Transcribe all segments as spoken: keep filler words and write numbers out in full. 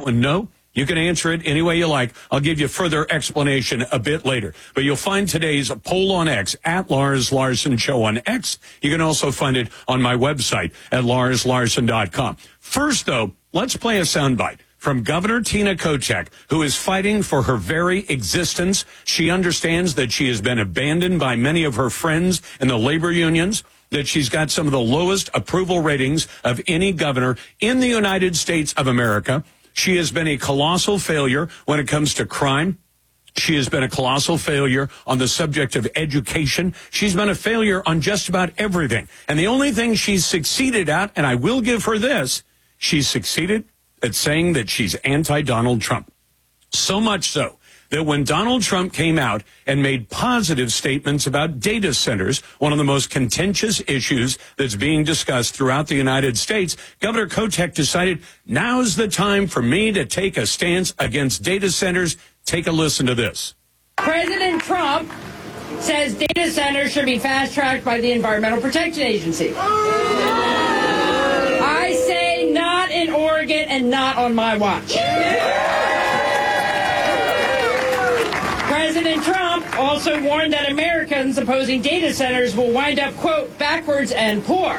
one no? You can answer it any way you like. I'll give you further explanation a bit later. But you'll find today's poll on X at Lars Larson Show on X. You can also find it on my website at lars larson dot com. First, though, let's play a soundbite from Governor Tina Kotek, who is fighting for her very existence. She understands that she has been abandoned by many of her friends in the labor unions, that she's got some of the lowest approval ratings of any governor in the United States of America. She has been a colossal failure when it comes to crime. She has been a colossal failure on the subject of education. She's been a failure on just about everything. And the only thing she's succeeded at, and I will give her this, she's succeeded at saying that she's anti-Donald Trump. So much so that when Donald Trump came out and made positive statements about data centers, one of the most contentious issues that's being discussed throughout the United States, Governor Kotek decided now's the time for me to take a stance against data centers. Take a listen to this. President Trump says data centers should be fast-tracked by the Environmental Protection Agency. I say not in Oregon and not on my watch. President Trump also warned that Americans opposing data centers will wind up, quote, backwards and poor.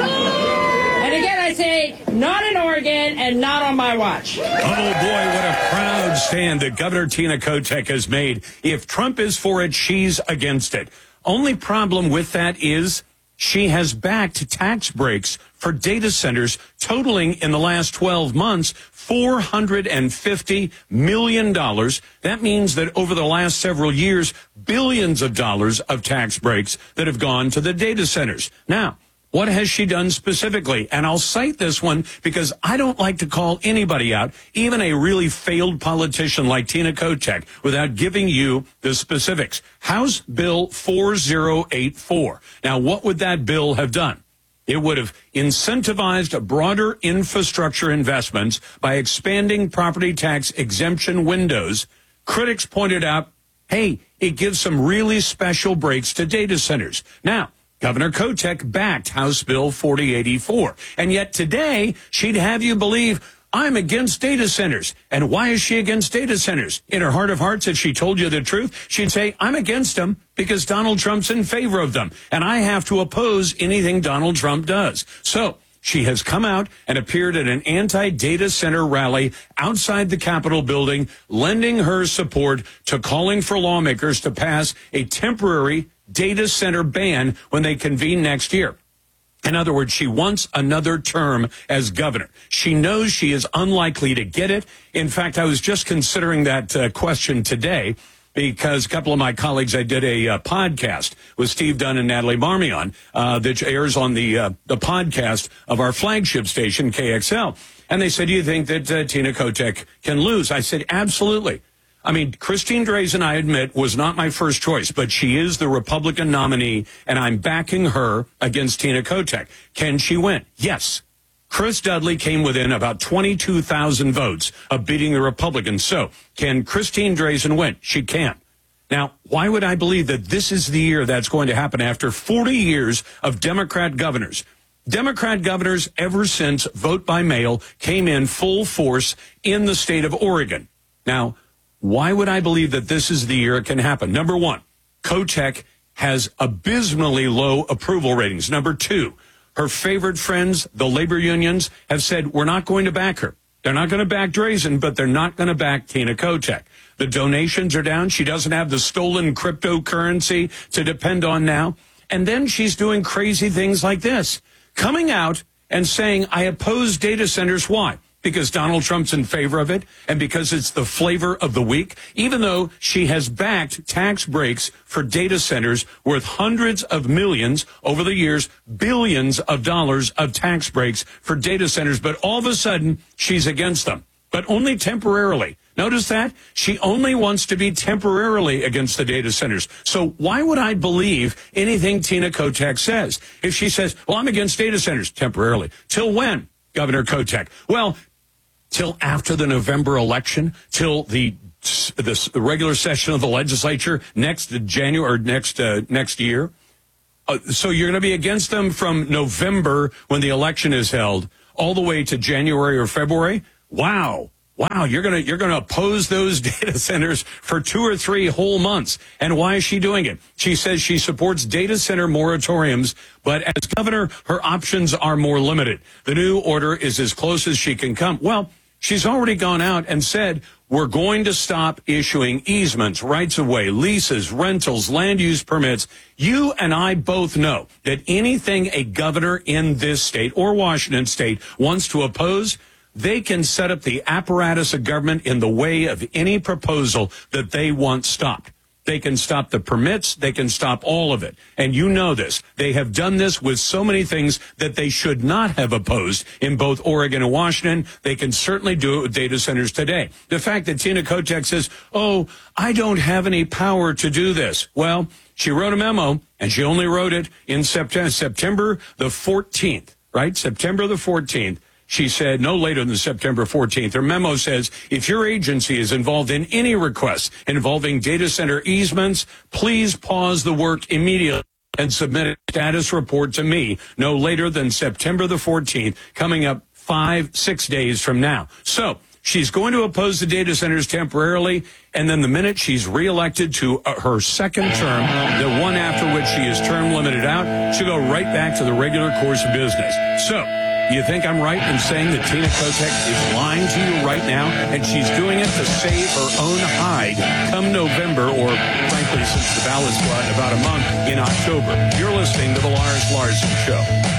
And again, I say, not in Oregon and not on my watch. Oh, boy, what a proud stand that Governor Tina Kotek has made. If Trump is for it, she's against it. Only problem with that is she has backed tax breaks for data centers totaling in the last twelve months four hundred fifty million dollars. That means that over the last several years, billions of dollars of tax breaks that have gone to the data centers. Now, what has she done specifically? And I'll cite this one because I don't like to call anybody out, even a really failed politician like Tina Kotek, without giving you the specifics. House Bill four oh eight four. Now, what would that bill have done? It would have incentivized broader infrastructure investments by expanding property tax exemption windows. Critics pointed out, hey, it gives some really special breaks to data centers. Now, Governor Kotek backed House Bill forty eighty-four. And yet today, she'd have you believe, I'm against data centers. And why is she against data centers? In her heart of hearts, if she told you the truth, she'd say, I'm against them because Donald Trump's in favor of them. And I have to oppose anything Donald Trump does. So she has come out and appeared at an anti-data center rally outside the Capitol building, lending her support to calling for lawmakers to pass a temporary data center ban when they convene next year. In other words, she wants another term as governor. She knows she is unlikely to get it. In fact, I was just considering that uh, question today because a couple of my colleagues, I did a uh, podcast with Steve Dunn and Natalie Marmion uh, that airs on the uh, the podcast of our flagship station, K X L. And they said, do you think that uh, Tina Kotek can lose? I said, absolutely. I mean, Christine Drazan, I admit, was not my first choice, but she is the Republican nominee, and I'm backing her against Tina Kotek. Can she win? Yes. Chris Dudley came within about twenty-two thousand votes of beating the Republicans. So, can Christine Drazan win? She can. Now, why would I believe that this is the year that's going to happen after forty years of Democrat governors? Democrat governors, ever since vote by mail, came in full force in the state of Oregon. Now, why would I believe that this is the year it can happen? Number one, Kotek has abysmally low approval ratings. Number two, her favorite friends, the labor unions, have said, we're not going to back her. They're not going to back Drazan, but they're not going to back Tina Kotek. The donations are down. She doesn't have the stolen cryptocurrency to depend on now. And then she's doing crazy things like this, coming out and saying, I oppose data centers. Why? Because Donald Trump's in favor of it and because it's the flavor of the week, even though she has backed tax breaks for data centers worth hundreds of millions over the years, billions of dollars of tax breaks for data centers. But all of a sudden, she's against them, but only temporarily. Notice that? She only wants to be temporarily against the data centers. So why would I believe anything Tina Kotek says? If she says, well, I'm against data centers temporarily. Till when, Governor Kotek? Well, till after the November election, till the the regular session of the legislature next January or next uh, next year. Uh, so you're going to be against them from November when the election is held all the way to January or February? Wow. Wow, you're going to you're going to oppose those data centers for two or three whole months. And why is she doing it? She says she supports data center moratoriums, but as governor, her options are more limited. The new order is as close as she can come. Well, she's already gone out and said, we're going to stop issuing easements, rights of way, leases, rentals, land use permits. You and I both know that anything a governor in this state or Washington state wants to oppose, they can set up the apparatus of government in the way of any proposal that they want stopped. They can stop the permits. They can stop all of it. And you know this. They have done this with so many things that they should not have opposed in both Oregon and Washington. They can certainly do it with data centers today. The fact that Tina Kotek says, oh, I don't have any power to do this. Well, she wrote a memo, and she only wrote it in September, September the fourteenth, right? September the fourteenth. She said no later than September fourteenth. Her memo says, if your agency is involved in any requests involving data center easements, please pause the work immediately and submit a status report to me no later than September the fourteenth, coming up five, six days from now. So she's going to oppose the data centers temporarily, and then the minute she's reelected to uh, her second term, the one after which she is term limited out, she'll go right back to the regular course of business. So you think I'm right in saying that Tina Kotek is lying to you right now, and she's doing it to save her own hide come November, or frankly, since the ballots go out in about a month, in October? You're listening to the Lars Larson Show.